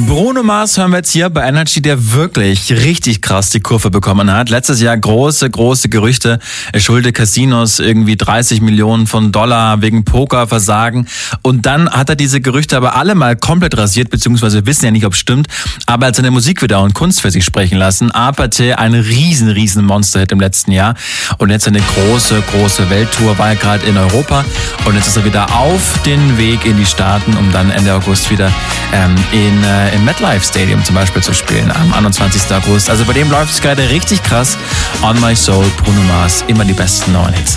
Bruno Mars hören wir jetzt hier bei Energy, der wirklich richtig krass die Kurve bekommen hat. Letztes Jahr große Gerüchte. Er schuldet Casinos irgendwie 30 Millionen von Dollar wegen Pokerversagen. Und dann hat er diese Gerüchte aber alle mal komplett rasiert, beziehungsweise wissen ja nicht, ob es stimmt. Aber er hat seine Musikvideo und Kunst für sich sprechen lassen. Apathy, ein riesen Monster-Hit im letzten Jahr. Und jetzt eine große Welttour, war er gerade in Europa. Und jetzt ist er wieder auf den Weg in die Staaten, um dann Ende August wieder im MetLife Stadium zum Beispiel zu spielen, am 21. August. Also bei dem läuft es gerade richtig krass. On My Soul, Bruno Mars, immer die besten neuen Hits.